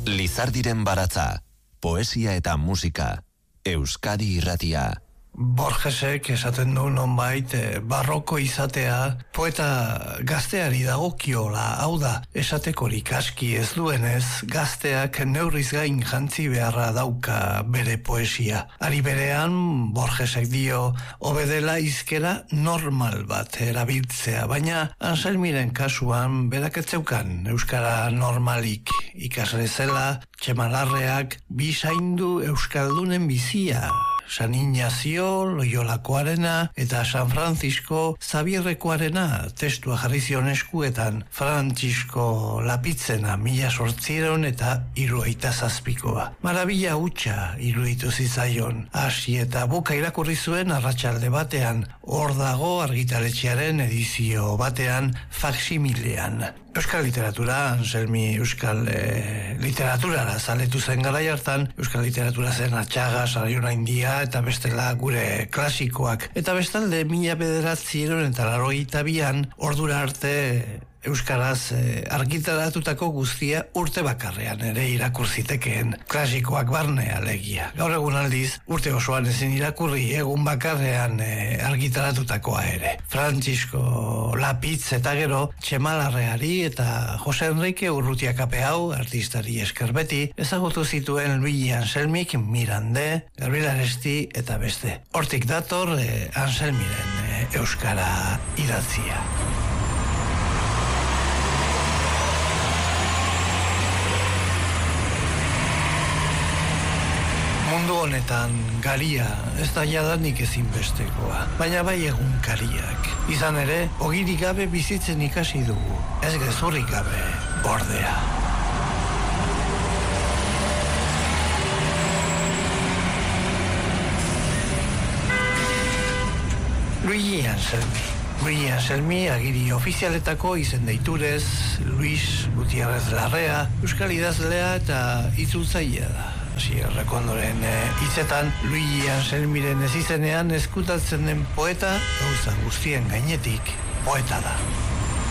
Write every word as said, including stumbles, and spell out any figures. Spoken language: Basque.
Lizardiren baratza, poesia eta musika, Euskadi Irratia. Borgesek esaten du nonbait barroko izatea poeta gazteari dagokiola, hau da, esatekorik aski ez duenez, gazteak neurriz gain jantzi beharra dauka bere poesia. Ari berean, Borgesek dio, obedela hizkera normal bat erabiltzea, baina Anselmiren kasuan berak ez zeukan euskara normalik. Ikasle zela, Txemalarreak bisaindu euskaldunen bizia. San Ignacio, Loiolakoarena eta San Francisco Zabierrekoarena testua jarri zion eskuetan, Francisco Lapitzena mila sortziron eta hirurogeita zazpikoa. Marabila hutsa iruditu zitzaion, hasi eta buka irakurri zuen arratsalde batean, hor dago argitaletxearen edizio batean faksimilean. Euskal literatura, Anselmi euskal e, literaturara zaletu zen garai hartan, euskal literatura zen Atxaga, Saraiona India eta bestela gure klasikoak. Eta bestalde, mila bederatziron eta laurogeita bian, ordura arte euskaraz eh, argitaratutako guztia urte bakarrean ere irakur zitekeen klasikoak barne alegia. Gaur egun aldiz, urte osoan ezin irakurri egun bakarrean eh, argitaratutakoa ere. Francisco Lapitz eta gero Txemalarreari eta Jose Enrique Urrutiakape hau, artistari esker beti, ezagutu zituen Luigi Anselmik, Mirande, Gabriel Aresti eta beste. Hortik dator eh, Anselmiren eh, euskara idatzia. Mundu honetan garia ez da jadanik ezinbestekoa, baina bai egunkariak. Izan ere, ogirik gabe bizitzen ikasi dugu, ez gezurrik gabe ordea. Luigi Anselmi. Luigi Anselmi agiri ofizialetako izen deiturez, Luis Gutiérrez Larrea, euskal idazlea eta itzultzailea da. Asier Rekondoren hitzetan, Luigi Anselmiren ez izenean ezkutatzen den poeta, gauza guztien gainetik, poeta da.